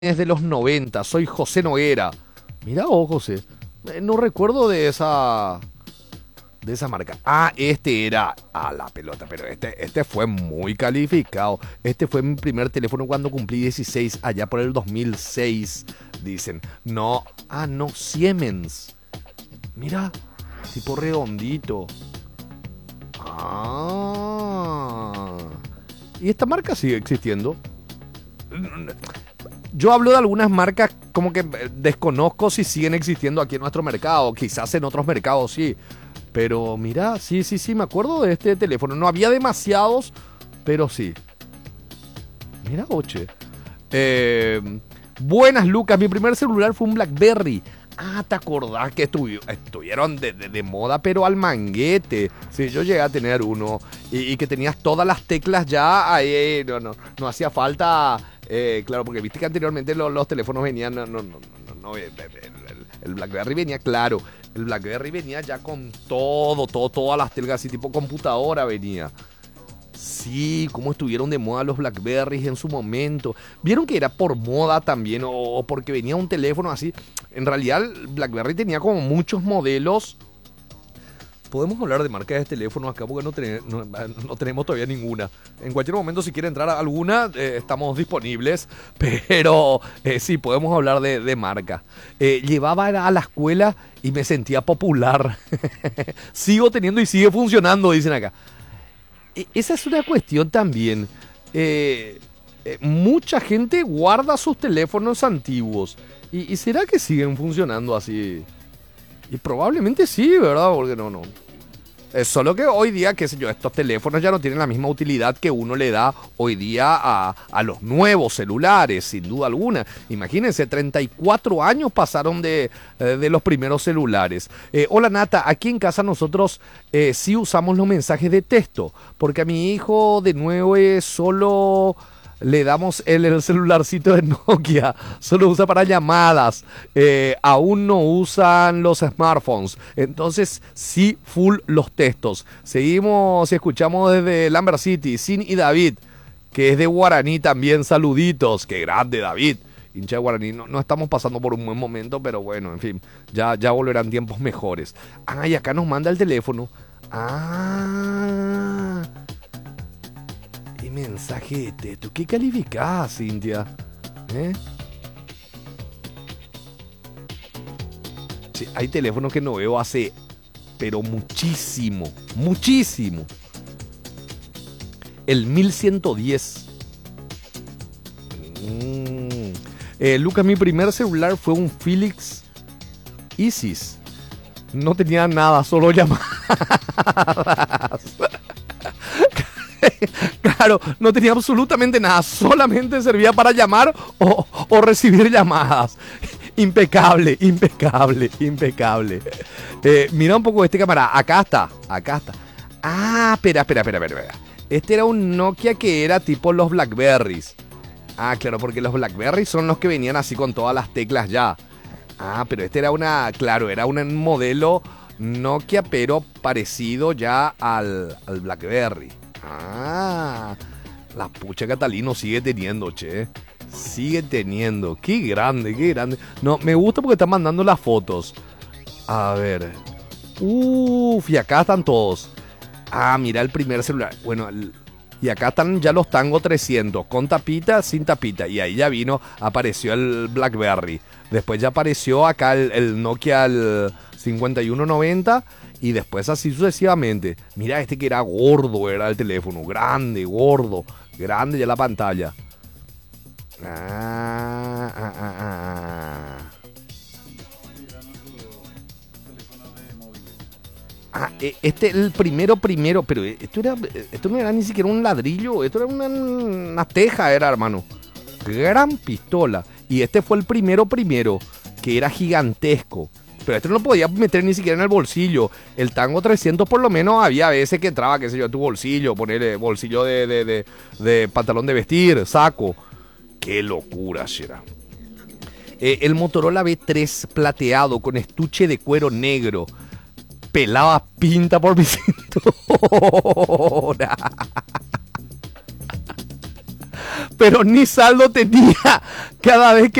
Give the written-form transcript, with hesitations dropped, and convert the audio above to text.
Es de los 90, soy José Noguera. Mira vos, José. No recuerdo de esa marca. Ah, este era a la pelota, pero este fue muy calificado. Este fue mi primer teléfono cuando cumplí 16, allá por el 2006, dicen. No, no, Siemens. Mira, tipo redondito. Ah. Y esta marca sigue existiendo. Yo hablo de algunas marcas como que desconozco si siguen existiendo aquí en nuestro mercado. Quizás en otros mercados sí. Pero mira, sí, me acuerdo de este teléfono. No había demasiados, pero sí. Mira, oche. Buenas, Lucas. Mi primer celular fue un BlackBerry. Ah, ¿te acordás que estuvieron de moda, pero al manguete? Sí, yo llegué a tener uno y que tenías todas las teclas ya ahí. No hacía falta. Claro, porque viste que anteriormente los teléfonos venían. El BlackBerry venía, claro. El BlackBerry venía ya con todas las teclas, así tipo computadora venía. Sí, cómo estuvieron de moda los BlackBerrys en su momento. ¿Vieron que era por moda también o porque venía un teléfono así? En realidad, el BlackBerry tenía como muchos modelos. Podemos hablar de marcas de teléfonos acá porque no tenemos todavía ninguna. En cualquier momento, si quiere entrar a alguna, estamos disponibles. Pero sí, podemos hablar de marca. Llevaba a la escuela y me sentía popular. Sigo teniendo y sigue funcionando, dicen acá. Esa es una cuestión también. Mucha gente guarda sus teléfonos antiguos. ¿Y será que siguen funcionando así? Y probablemente sí, ¿verdad? Porque no. Es solo que hoy día, qué sé yo, estos teléfonos ya no tienen la misma utilidad que uno le da hoy día a los nuevos celulares, sin duda alguna. Imagínense, 34 años pasaron de los primeros celulares. Hola Nata, aquí en casa nosotros sí usamos los mensajes de texto, porque a mi hijo de 9 solo le damos el celularcito de Nokia, solo usa para llamadas, aún no usan los smartphones, entonces sí, full los textos. Seguimos y escuchamos desde Lambert City, Sin y David, que es de Guaraní también, saluditos, qué grande David, hincha de Guaraní. No estamos pasando por un buen momento, pero bueno, en fin, ya volverán tiempos mejores. Y acá nos manda el teléfono. Mensaje de texto. ¿Qué calificás, Cintia? Sí, hay teléfonos que no veo hace, pero muchísimo. El 1110. Lucas, mi primer celular fue un Philips Isis. No tenía nada, solo llamadas. Claro, no tenía absolutamente nada, solamente servía para llamar o recibir llamadas. Impecable. Mira un poco este cámara, acá está. Espera. Este era un Nokia que era tipo los Blackberries. Claro, porque los Blackberries son los que venían así con todas las teclas ya. Pero este era era un modelo Nokia, pero parecido ya al Blackberry. La pucha, Catalino sigue teniendo, che. Sigue teniendo. Qué grande. No, me gusta porque están mandando las fotos. A ver. Y acá están todos. Mira el primer celular. Bueno, y acá están ya los Tango 300. Con tapita, sin tapita. Y ahí ya apareció el BlackBerry. Después ya apareció acá el Nokia 5190. Y después así sucesivamente. Mira, este que era gordo, era el teléfono. Grande, gordo. Grande ya la pantalla. Este el primero. Pero esto no era ni siquiera un ladrillo. Esto era una teja, era, hermano. Gran pistola. Y este fue el primero. Que era gigantesco. Pero esto no lo podías meter ni siquiera en el bolsillo. El Tango 300 por lo menos había veces que entraba, qué sé yo, en tu bolsillo. Ponerle bolsillo de pantalón de vestir, saco. Qué locura, será. El Motorola V3 plateado con estuche de cuero negro. Pelaba pinta por mi cintura. Pero ni saldo tenía. cada vez